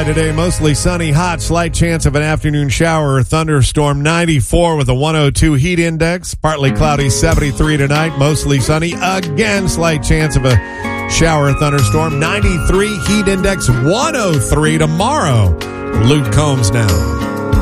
today, mostly sunny, hot, slight chance of an afternoon shower or thunderstorm. 94 with a 102 heat index. Partly cloudy, 73 tonight, mostly sunny. Again, slight chance of a shower or thunderstorm. 93 heat index, 103 tomorrow. Luke Combs now.